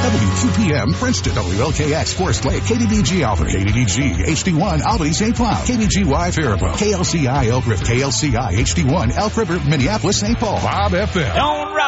WQ PM, Princeton, WLKX, Forest Lake, KDDG Alpha, KDDG, HD1, Albany, St. Cloud, KBGY Faribault, KLCI Elk River, KLCI HD1, Elk River, Minneapolis, St. Paul, Bob FM. Don't rock.